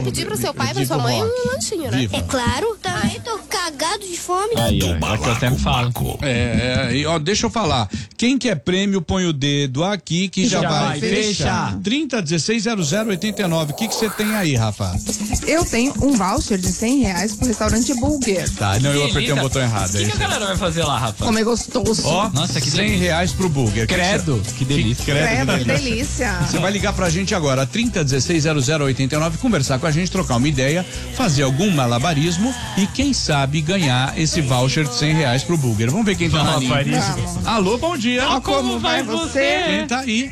vai pedir pro seu pai e pra sua mãe um lanchinho, né? É claro, também tô cagado de fome. Aí, ó, é o que eu sempre falo. Deixa eu falar. Quem quer prêmio, põe o dedo aqui que já vai fechar. 30160089. O que você tem aí, Rafa? Eu tenho um voucher de R$100 pro restaurante Burger. Tá, não, eu apertei um botão errado. O que a galera vai fazer lá, Rafa? Comer gostoso. Ó, nossa, que R$100 pro Burger. Credo, que delícia. Credo, que delícia. Você vai ligar pra gente agora, 30160089, conversar com a gente, trocar uma ideia, fazer algum malabarismo e quem sabe ganhar esse voucher de R$100 pro Burger. Vamos ver quem tá na linha. Alô, bom dia. Como vai você? Quem tá aí?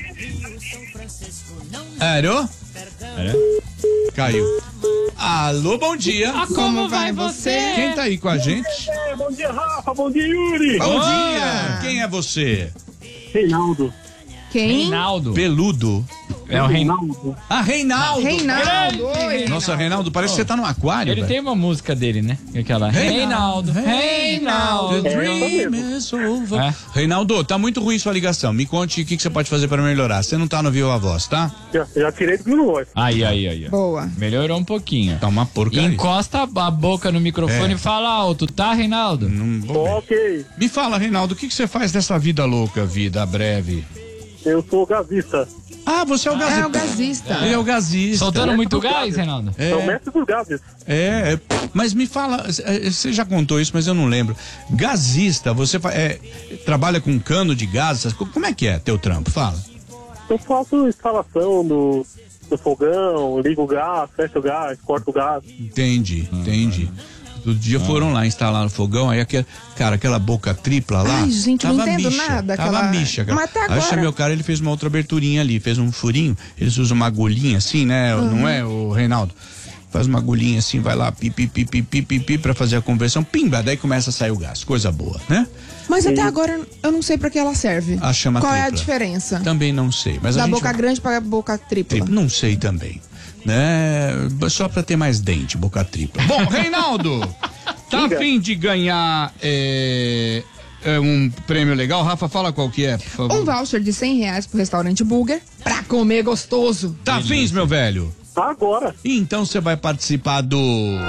Alô? Caiu. Alô, bom dia. Como vai você? Quem tá aí com a gente? Bom dia, Rafa. Bom dia, Yuri. Bom dia. Quem é você? Reinaldo. Quem? Reinaldo. Peludo. É o Reinaldo. Ah, Reinaldo. Reinaldo. Oi, Nossa, Reinaldo, parece que você tá no aquário. Ele velho. tem uma música dele, né? Aquela Reinaldo. The dream is over. É. Reinaldo, tá muito ruim sua ligação. Me conte o que você pode fazer pra melhorar. Você não tá no Viva a Voz, tá? Já tirei do Viva Voz. Aí. Boa. Melhorou um pouquinho. Tá uma porcaria. Encosta a boca no microfone e fala alto, tá, Reinaldo? Não vou ver. Ok. Me fala, Reinaldo, o que você faz nessa vida louca, vida breve? Eu sou gasista. Ah, você é o gasista. É o gasista. Ele é o gasista. Soltando muito gás, Reinaldo? Sou mestre dos gases. Mas me fala, você já contou isso, mas eu não lembro. Gasista, você trabalha com cano de gás, como é que é teu trampo? Fala. Eu faço instalação do fogão, ligo o gás, fecho o gás, corto o gás. Entendi. Outro dia foram lá instalar no fogão, aí aquela boca tripla lá. Ai, gente, tava não entendo micha, nada. Tava micha, cara. Mas até Aí eu chamei agora. o cara, ele fez uma outra aberturinha ali, fez um furinho. Eles usam uma agulhinha assim, né? Não é, o Reinaldo? Faz uma agulhinha assim, vai lá, pi, pra fazer a conversão, pimba, daí começa a sair o gás. Coisa boa, né? Mas até agora eu não sei pra que ela serve. A chama Qual é a tripla. diferença? Também não sei, mas Da a gente boca grande pra boca tripla. Não sei também, né? Só pra ter mais dente, boca tripla. Bom, Reinaldo, tá a fim de ganhar um prêmio legal? Rafa, fala qual que é, por favor. Um voucher de R$100 pro restaurante Burger pra comer gostoso. Tá afim, meu velho? Agora. Então você vai participar do